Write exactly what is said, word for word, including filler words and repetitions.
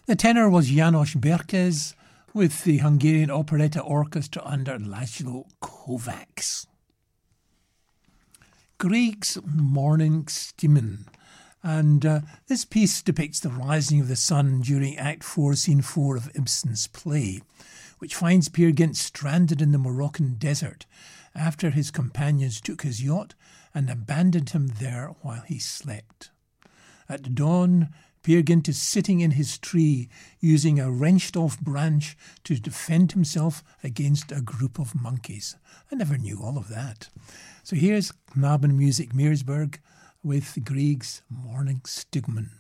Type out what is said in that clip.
The tenor was János Berkes with the Hungarian Operetta Orchestra under László Kovács. Grieg's Morning Stimmen. And uh, this piece depicts the rising of the sun during Act four, Scene four of Ibsen's play, which finds Peer Gynt stranded in the Moroccan desert after his companions took his yacht and abandoned him there while he slept. At dawn, Peer Gynt is sitting in his tree using a wrenched-off branch to defend himself against a group of monkeys. I never knew all of that. So here's Knabenmusik Meersburg with Grieg's Morning Stimmen.